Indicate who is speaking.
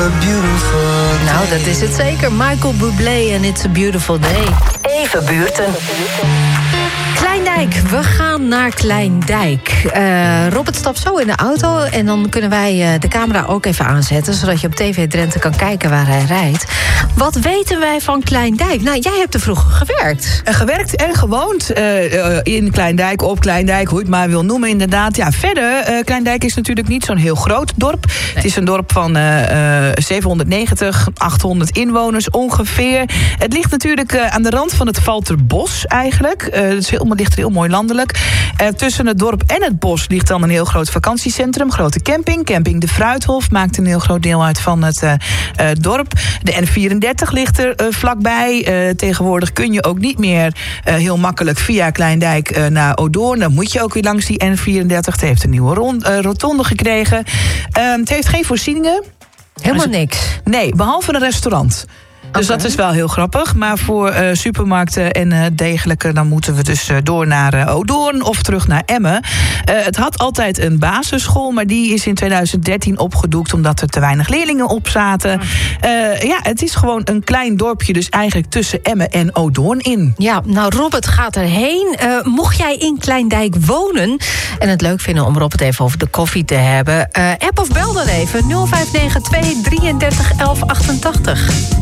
Speaker 1: Nou, dat is het zeker. Michael Bublé en It's a Beautiful Day.
Speaker 2: Even buurten.
Speaker 1: Kleindijk, we gaan naar Kleindijk. Robert stapt zo in de auto en dan kunnen wij de camera ook even aanzetten, zodat je op TV Drenthe kan kijken waar hij rijdt. Wat weten wij van Kleindijk? Nou, jij hebt er vroeger gewerkt.
Speaker 3: Gewerkt en gewoond in Kleindijk, op Kleindijk, hoe je het maar wil noemen inderdaad. Ja, verder, Kleindijk is natuurlijk niet zo'n heel groot dorp. Nee. Het is een dorp van 790, 800 inwoners ongeveer. Het ligt natuurlijk aan de rand van het Valterbos eigenlijk. Het ligt er heel mooi landelijk. Tussen het dorp en het bos ligt dan een heel groot vakantiecentrum. Grote camping. Camping De Fruithof maakt een heel groot deel uit van het dorp. De N34 ligt er vlakbij. Tegenwoordig kun je ook niet meer heel makkelijk via Kleindijk naar Odoorn. Dan moet je ook weer langs die N34. Het heeft een nieuwe rotonde gekregen. Het heeft geen voorzieningen.
Speaker 1: Helemaal niks?
Speaker 3: Nee, behalve een restaurant. Dus dat is wel heel grappig. Maar voor supermarkten en dergelijke, dan moeten we dus door naar Odoorn of terug naar Emmen. Het had altijd een basisschool, maar die is in 2013 opgedoekt omdat er te weinig leerlingen op zaten. Ja, het is gewoon een klein dorpje, dus eigenlijk tussen Emmen en Odoorn in.
Speaker 1: Ja, nou Robert gaat erheen. Mocht jij in Kleindijk wonen en het leuk vinden om Robert even over de koffie te hebben, app of bel dan even 0592 33 11 88.